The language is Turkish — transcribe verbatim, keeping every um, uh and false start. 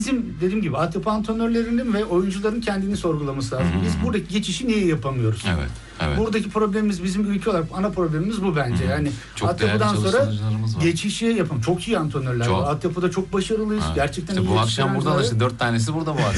Bizim dediğim gibi altyapı antrenörlerinin ve oyuncuların kendini sorgulaması lazım. Hı-hı. Biz buradaki geçişi niye yapamıyoruz? Evet, evet. Buradaki problemimiz, bizim ülke olarak ana problemimiz bu bence. Hı-hı. Yani çok altyapıdan sonra geçişi yapalım. Çok iyi antrenörler var. Altyapıda çok başarılıyız. Ha. Gerçekten işte iyi bu akşam burada da işte dört tanesi burada bu akşam.